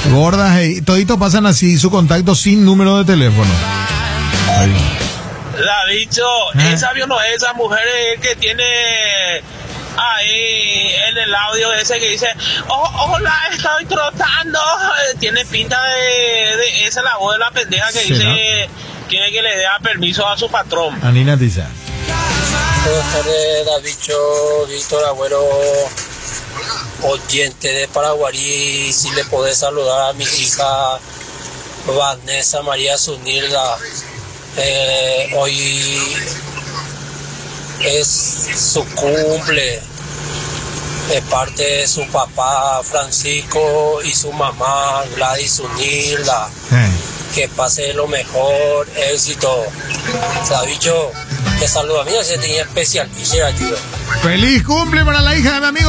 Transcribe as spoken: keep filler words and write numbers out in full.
Gordas, hey, toditos pasan así su contacto sin número de teléfono. Ay. La dicho, ¿Eh? esa vio no es esa mujer que tiene ahí en el audio ese que dice, oh, hola, estoy trotando. Tiene pinta de, de esa la voz de la pendeja que Sí, dice, ¿no? quiere que le dé permiso a su patrón. Anina Tiza. Buenas tardes, Davicho, Víctor Agüero, oyente de Paraguarí. Si le podés saludar a mi hija Vanessa María Zunilda. Eh, hoy es su cumple, de parte de su papá Francisco y su mamá Gladys Zunilda. Eh. Que pase lo mejor, éxito. Davicho, te saluda. Mira, se tenía especial. Quisiera, tío. Feliz cumple para la hija de mi amigo